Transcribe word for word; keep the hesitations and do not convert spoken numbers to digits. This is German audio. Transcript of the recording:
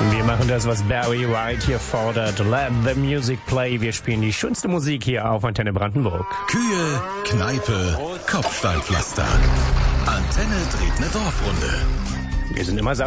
Wir machen das, was Barry White hier fordert. Let the music play. Wir spielen die schönste Musik hier auf Antenne Brandenburg. Kühe, Kneipe, Kopfsteinpflaster. Antenne dreht eine Dorfrunde. Wir sind immer